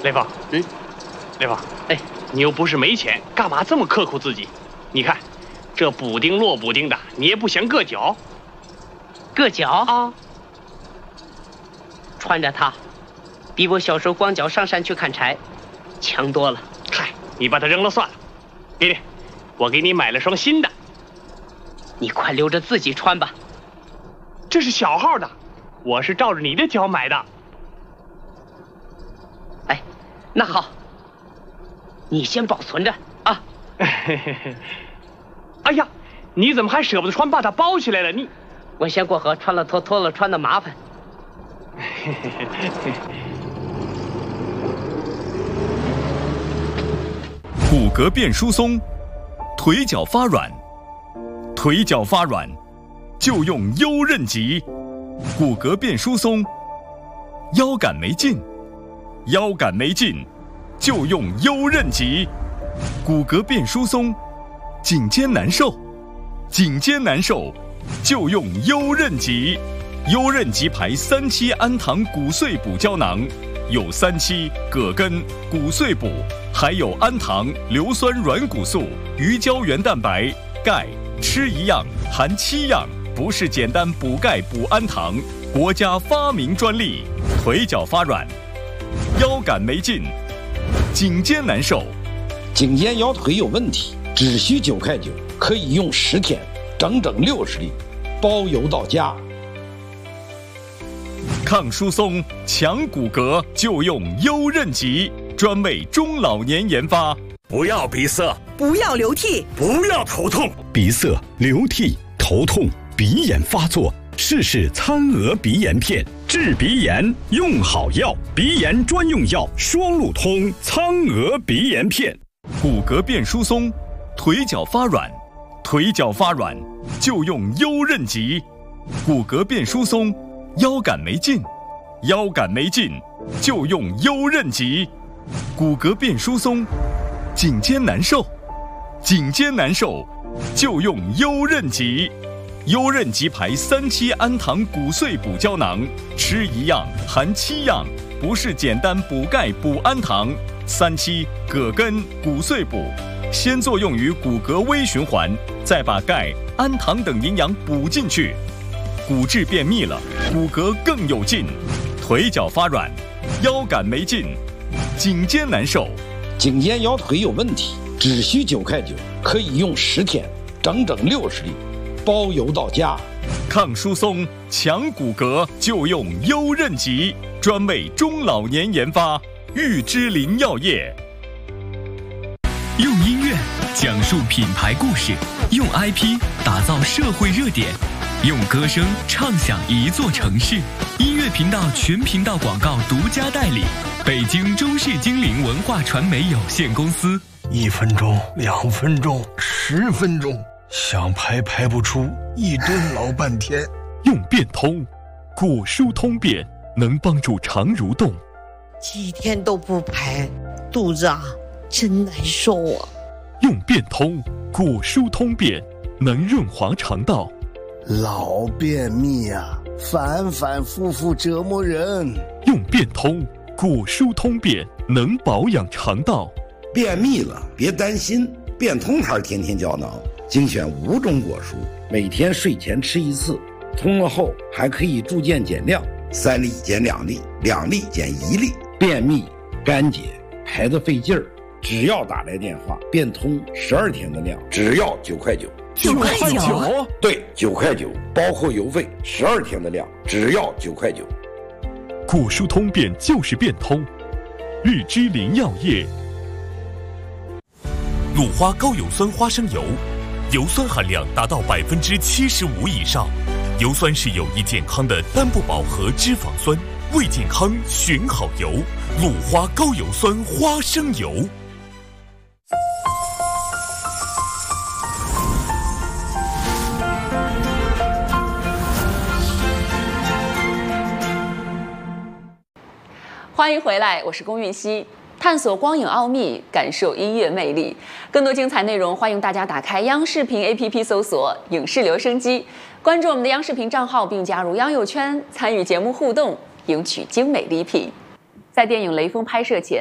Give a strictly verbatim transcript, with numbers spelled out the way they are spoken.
雷锋， 嗯， 雷锋，哎，你又不是没钱，干嘛这么刻苦自己？你看，这补丁落补丁的，你也不嫌硌脚？ 硌脚啊？ 穿着它，比我小时候光脚上山去砍柴强多了。 嗨，你把它扔了算了。给你，我给你买了双新的。 你快留着自己穿吧。 这是小号的，我是照着你的脚买的。 哎，那好，你先保存着啊。 哎呀，你怎么还舍不得穿，把它包起来了？你， 我先过河，穿了脱，脱了穿的麻烦。 骨骼变疏松，腿脚发软，腿脚发软就用优韧极。骨骼变疏松，腰杆没劲，腰杆没劲就用优韧极。骨骼变疏松，颈肩难受，颈肩难受就用优韧极。优韧极牌三七氨糖骨碎补胶囊，有三七、葛根、骨碎补，还有氨糖、硫酸软骨素、鱼胶原蛋白、钙，吃一样含七样，不是简单补钙补氨糖，国家发明专利。腿脚发软，腰杆没劲，颈肩难受， 颈肩腰腿有问题，只需九块九，可以用十天，整整六十粒，包邮到家。 抗疏松、强骨骼就用优韧极，专为中老年研发。 不要鼻塞， 不要流涕， 不要头痛。 鼻塞、流涕、头痛、鼻炎发作，试试餐鹅鼻炎片，治鼻炎用好药，鼻炎专用药双路通餐鹅鼻炎片。 骨骼变疏松，腿脚发软，腿脚发软就用优韧极。骨骼变疏松，腰杆没劲，腰杆没劲就用优韧极。骨骼变疏松，颈肩难受，颈肩难受就用优韧极。优韧极牌三七氨糖骨碎补胶囊，吃一样含七样，不是简单补钙补氨糖。三七、葛根、骨碎补，先作用于骨骼微循环，再把钙、氨糖等营养补进去。骨质变密了，骨骼更有劲。腿脚发软，腰杆没劲，颈肩难受， 颈肩腰腿有问题，只需九块九，可以用十天，整整六十粒，包邮到家。 抗疏松、强骨骼就用优韧极，专为中老年研发。玉芝林药业。 用音乐讲述品牌故事，用 I P 打造社会热点，用歌声唱响一座城市。音乐频道全频道广告独家代理，北京中视精灵文化传媒有限公司。 一分钟、两分钟、十分钟，想排排不出，一顿老半天。 用变通，骨疏通便，能帮助肠蠕动。 几天都不排，肚子啊真难受啊。 用变通，骨疏通便，能润滑肠道。 老便秘啊，反反复复折磨人。 用变通，骨疏通便，能保养肠道。 便秘了别担心，变通牌天天胶囊精选五种果蔬，每天睡前吃一次，通了后还可以逐渐减量，三粒减两粒，两粒减一粒。便秘、干结、排得费劲儿，只要打来电话，变通十二天的量，只要九块九。 九块九？ 对，九块九，包括邮费，十二天的量，只要九块九。 骨疏通便就是变通，玉芝林药业。 鲁花高有酸花生油，油酸含量达到百分之七十五以上，油酸是有益健康的单不饱和脂肪酸。为健康选好油，鲁花高油酸花生油。 欢迎回来，我是龚韵希。探索光影奥秘，感受音乐魅力。更多精彩内容，欢迎大家打开央视频 A P P 搜索“影视留声机”，关注我们的央视频账号，并加入央友圈，参与节目互动，赢取精美礼品。在电影《雷锋》拍摄前，